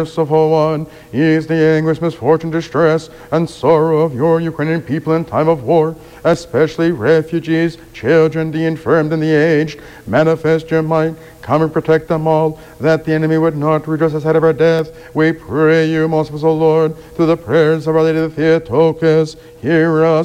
merciful one, ease the anguish, misfortune, distress, and sorrow of your Ukrainian people in time of war, especially refugees, children, the infirm, and the aged. Manifest your might, come and protect them all, that the enemy would not rejoice at the sight of our death. We pray you, most merciful Lord, through the prayers of Our Lady of Theotokos, hear us.